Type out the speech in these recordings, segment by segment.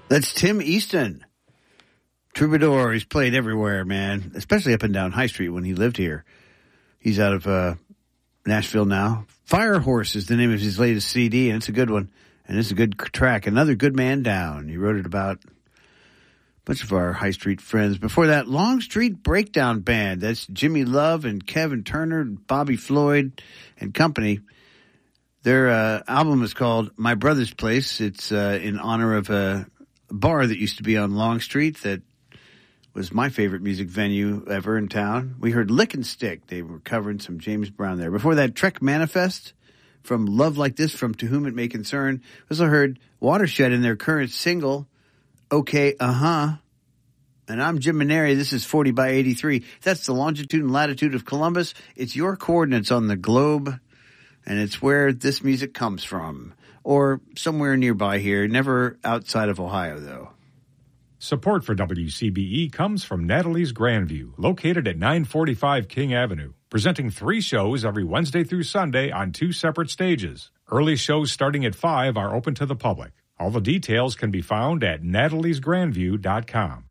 That's Tim Easton. Troubadour. He's played everywhere, man, especially up and down High Street when he lived here. He's out of Nashville now. Firehorse is the name of his latest CD, and it's a good one. And it's a good track. Another Good Man Down. He wrote it about a bunch of our High Street friends. Before that, Long Street Breakdown Band. That's Jimmy Love and Kevin Turner, Bobby Floyd and company. Their album is called My Brother's Place. It's in honor of a bar that used to be on Long Street that was my favorite music venue ever in town. We heard Lick and Stick. They were covering some James Brown there. Before that, Trek Manifest from Love Like This from To Whom It May Concern. We also heard Watershed in their current single, Okay, Uh-Huh. And I'm Jim Maneri. This is 40 by 83. That's the longitude and latitude of Columbus. It's your coordinates on the globe, and it's where this music comes from. Or somewhere nearby here, never outside of Ohio, though. Support for WCBE comes from Natalie's Grandview, located at 945 King Avenue, presenting 3 shows every Wednesday through Sunday on 2 separate stages. Early shows starting at 5 are open to the public. All the details can be found at nataliesgrandview.com.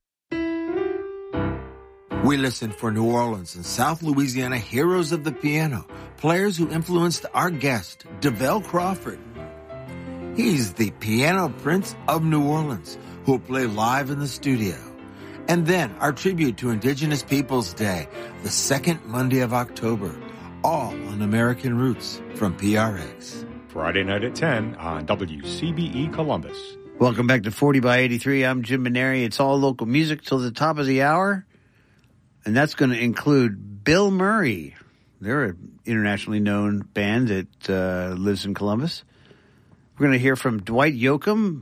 We listen for New Orleans and South Louisiana heroes of the piano, players who influenced our guest, DeVell Crawford. He's the piano prince of New Orleans, who will play live in the studio. And then our tribute to Indigenous Peoples Day, the second Monday of October, all on American Roots from PRX. Friday night at 10 on WCBE Columbus. Welcome back to 40 by 83. I'm Jim Maneri. It's all local music till the top of the hour. And that's going to include Bill Murray. They're an internationally known band that lives in Columbus. We're going to hear from Dwight Yoakam,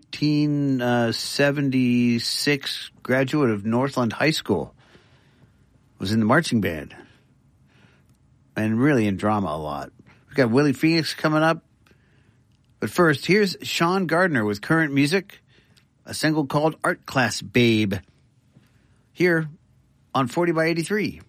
1976 graduate of Northland High School. Was in the marching band. And really in drama a lot. We've got Willie Phoenix coming up. But first, here's Sean Gardner with current music. A single called Art Class Babe. Here on 40 by 83.